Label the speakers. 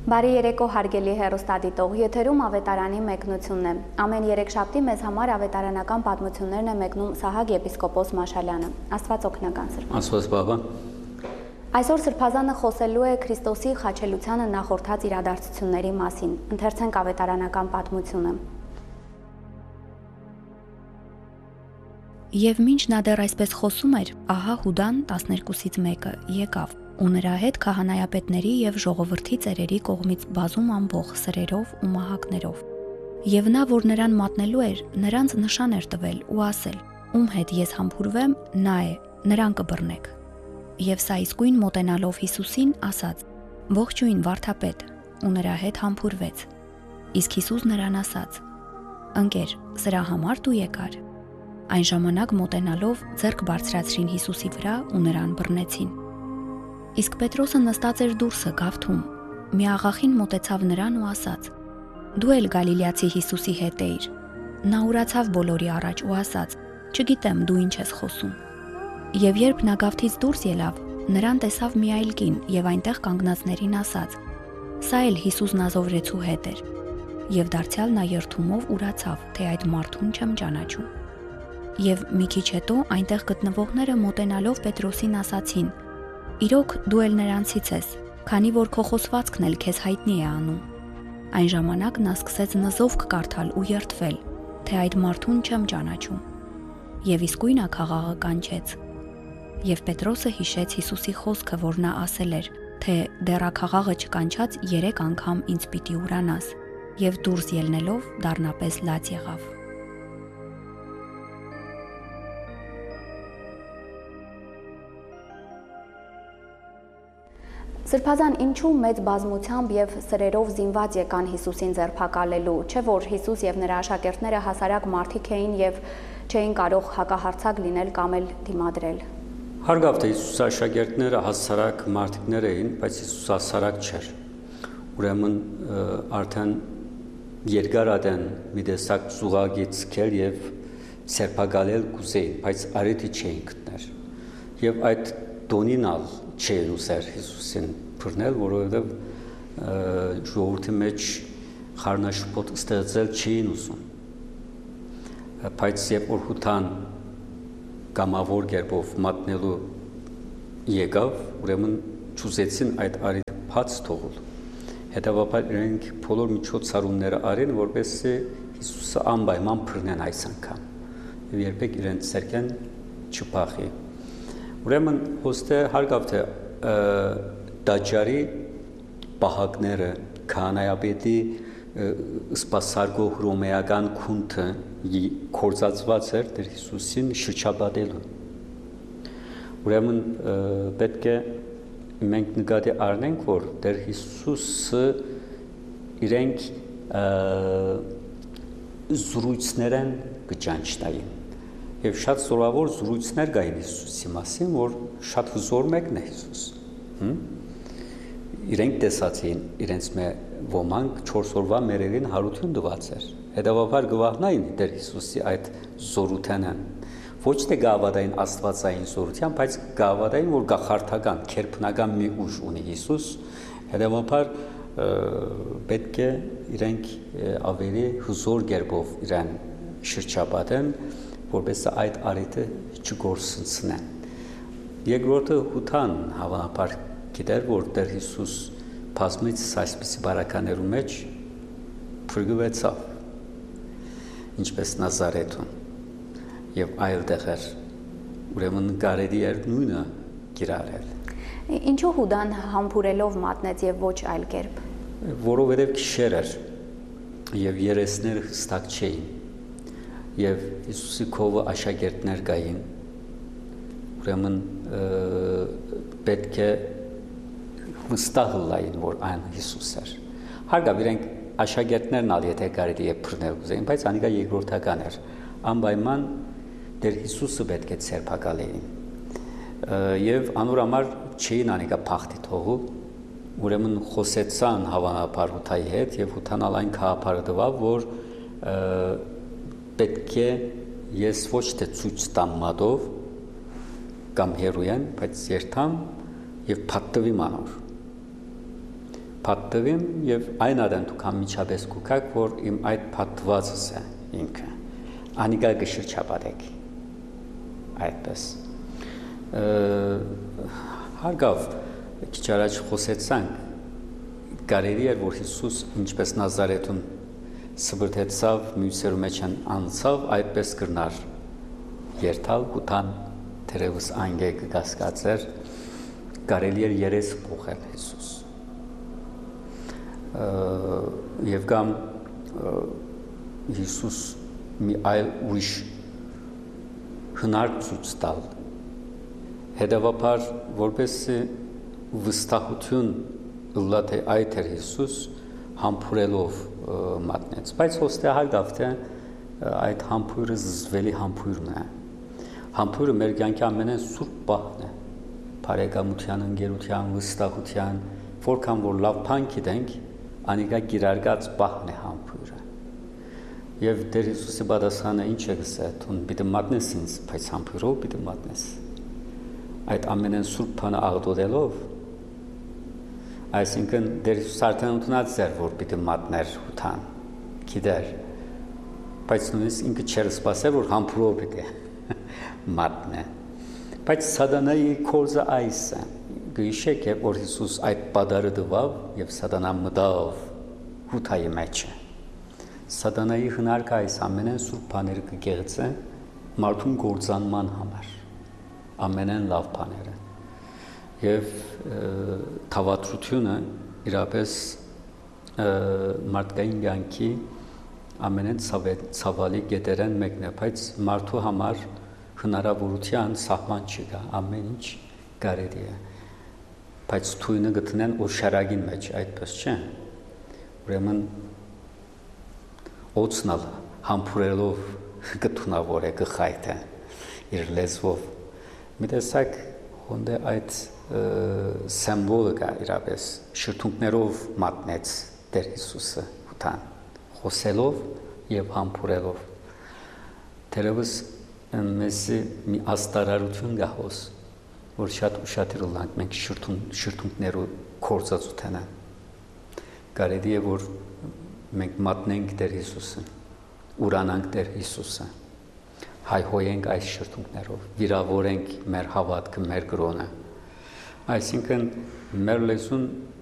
Speaker 1: Բարի երեկո հարգելի հեռուստադիտող, եթերում ավետարանի մեկնությունն է։ Ամեն երեքշաբթի մեզ համար ավետարանական պատմություններն է մեկնում Սահակ եպիսկոպոս Մաշալյանը։ Աստված օգնական սրբ։
Speaker 2: Աստված բաբա։
Speaker 1: Այսօր Սրբազանը խոսելու է Քրիստոսի խաչելությանը նախորդած իրադարձությունների մասին։ Ընթերցենք ավետարանական պատմությունը։ Եվ մինչ նա դեռ այսպես խոսում էր, ահա Հուդան 12-ից մեկը եկավ, ու նրա հետ քահանայապետների եւ ժողովրդի ծերերի կողմից բազում ամբոխ սրերով ու մահակներով։ Եվ նա, որ նրան մատնելու էր, նրանց նշան էր տվել ու ասել. ում հետ ես համբուրվեմ, նա է, նրան կբռնեք։ Եվ սա իսկույն մոտենալով Հիսուսին ասաց. ողջույն վարդապետ, ու նրա հետ համբուրվեց։ Իսկ Հիսուս նրան ասաց. ընկեր, սրա համար դու եկար։ Այն ժամանակ մոտենալով ձեռք բարձրացրին Հիսուսի վրա ու նրան բռնեցին։ Իսկ Պետրոսը նստած էր դուրսը գավթում։ Մի աղախին մոտեցավ նրան ու ասաց. դու էլ Գալիլեացի Հիսուսի հետ էիր։ Նա ուրացավ բոլորի առաջ ու ասաց. չգիտեմ դու ինչ ես խոսում։ Եվ երբ նա գավթից դուրս ելավ, նրան տեսավ մի այլ կին եւ այնտեղ կանգնածներին ասաց. սա էլ Հիսուս Նազովրեցու հետ էր։ Եվ դարձյալ նա երթումով ուրացավ, թե այդ մարդուն չեմ ճանաչում։ Եվ մի քիչ հետո այնտեղ գտնվողները մոտենալով Պետրոսին ասացին. իրոք դու էլ նրանցից ես, քանի որ քո խոսվածքն էլ քեզ հայտնի է անում։ Այն ժամանակ նա սկսեց նզովք կարդալ ու երդվել, թե այդ մարդուն չեմ ճանաչում։ Եվ իսկույն աքաղաղը կանչեց։ Եվ Պետրոսը հիշեց Հիսուսի խոսքը, որ նա ասել էր, թե դեռ աքաղաղը չկանչած 3 անգամ ինձ պիտի ուրանաս, եւ դուրս ելնելով դառնապես լաց եղավ։ Սրբազան ինչու մեծ բազմությամբ եւ սրերով զինված եկան Հիսուսին ձերբակալելու, չէ՞ որ Հիսուս եւ նրա աշակերտները հասարակ մարդիկ էին եւ չէին կարող հակահարցակ լինել կամ էլ դիմադրել։
Speaker 2: Հարգավ թե Հիսուսի աշակերտները հասարակ մարդիկներ էին, բայց Հիսուս հասարակ չէր։ Ուրեմն արդեն երկար ադեն մի տեսակ զուգագիծ քեր եւ սերբակալել կուզեին, բայց արիթի չէին գտներ։ Եվ այդ դոնինալ չէր ուզեր Հիսուսին բռնել, որովհետև ժողովրդի մեջ խառնաշփոթ ստեղծել չէին ուզում։ Բայց երբ որ Հուդան կամավոր կերպով մատնելու եկավ, ուրեմն չուզեցին այդ արիթը բաց թողել։ Հետևաբար իրենք բոլոր միջոցառումները արին, որպեսզի Հիսուսը անպայման բռնեն այս անգամ։ Եվ երբեք իրենց սերկեն չփախի։ Ուրեմն հոստե հարգավ թե դաջարի պահակները քահանայապետի սպասարկող հռոմեական քունթը կործածված էր դեր Հիսուսին շրջապատելու։ Ուրեմն պետք է մենք նկատի առնենք, որ դեր Հիսուսը իրենք զրույցներեն կճանչնային։ Եվ շատ զորավոր զրույցներ կային Հիսուսի մասին, որ շատ հզոր մեկն է Հիսուս։ Իրենք տեսածին, իրենց ոմանք 4 օրվա մերերին հարություն տված էր։ Հետևաբար գվահնային դեր Հիսուսի այդ զորութենն։ Ոչ թե գավադային աստվածային զորության, բայց գավադային, որ գախարդական, քերբնական մի ուժ ունի Հիսուս։ Հետևաբար պետք է իրենք ավելի հզոր կերպով իրեն շրջապատեն, որպես այդ արիթը չգործնցնեն։ Երկրորդը Հուդան հավանաբար գիտեր, որ դեր Հիսուս բազմից այսպիսի բարականերու մեջ փրկվեցավ, ինչպես Նազարեթում եւ այլ տեղեր, ուրեմն կարելի էր նույնը կիրառել։
Speaker 1: Ինչու Հուդան համբուրելով մատնեց եւ ոչ այլ կերպ։
Speaker 2: Որովհետեւ քիշեր էր եւ երեսները հստակ չէին։ Եվ Հիսուսի քովը աշակերտներ կային, ուրեմն պետք է վստահ լային, որ այն Հիսուս էր։ Հարգավ իրենք աշակերտներն ալ եթե կարելի է բռնել կուզեին, բայց անիկա երկրորդական էր։ Անպայման դեր Հիսուսը պետք է ձերբակալեին։ Եվ անոր համար չէին անիկա փախտի թողու, ուրեմն խոսեցան հավանաբար Հուդայի հետ եւ Հուդան ալ այն քահապարը տվավ, որ պետք է ես ոչ թե ցույց տամ մատով կամ հերույեն, բայց երթամ եւ փաթվի մանոր։ փաթթվեմ եւ այն ադեն դուք անմիջապես կուքակ, որ իմ այդ փաթթվածս է ինքը։ Անիկա կշրջապատեք։ Այդպես։ Հարգավ, քիչ առաջ խոսեցանք, կարելի էր, որ Հիսուս ինչպես Նազարեթում սբրտեցավ, մյուսերու մեջ անցավ, այդպես կրնար երթալ, կուտան թերևս անգե կկասկածեր, կարելի էր երես փոխել Հիսուս։ Եվ կամ Հիսուս մի այլ ուրիշ հնարք ցույց տալ, հետևաբար որպեսզի վստահություն ըլլա թե այդ էր Հիսուս համբուրելով մատնեց, բայց ոստե հարգավ թե այդ համբույրը զզվելի համբույրն է, համբույրը մեր կյանքի ամենեն սուրբ պահն է, բարեկամության, ընկերության, վստահության, որքան որ լավ բան գիտենք, անիկա գիրարգած պահն է համբույրը։ Եվ Տեր Հիսուսի պատասխանը ինչ է գսել, «Ուն պիտի մատնես ինձ, բայց համբույրով պիտի մատնես»։ Այդ ամենեն սուրբ բանը աղտոտելով, այսինքն Տեր Հիսուս արդեն ընդունած էր, որ պիտի մատներ հութան, գիտեր, բայց նույնիսկ ինքը չէր սպասել, որ համբույրով պիտի մատնե։ Բայց Սատանայի կորզը այս է, գիշեք է, որ Հիսուս այդ պադարը դվավ և Սատանա մտավ հութայի մեջը։ Սատանայի հնարկը այս ամենեն սուրբ բաները կգեղծե մարդուն գործանման համար, ամենեն լավ բաները։ Եվ թավատրությունը իրապես մարդկային կյանքի ամենեն ցավալի գետերեն մեկն է, բայց մարդու համար հնարավորության սահման չկա, ամեն ինչ կարելի է, բայց թույնը գտնեն օշարագին մեջ, այդպես չէ, ուրեմն օծնալ համբուրելով կթունավոր է, կխայտ է իր լեզվով, մի տեսակ հոնդե այդ սեմբոլը կա իրապես, շրթունքներով մատնեց Տեր Հիսուսը հութան, խոսելով և համբուրելով, թերևս մեզի մի աստարարություն գա հոս, որ շատ ուշադիր ըլլանք մենք շրթունքներու կործածութենը, կարելի է, որ մենք մատնենք Տեր Հիսուսը, ուրանանք Տեր Հիսուսը, հայհոյենք այս շրթունքներով, վիրավորենք մեր հավատքը, մեր կրոնը, այսինքն մեր լեզուն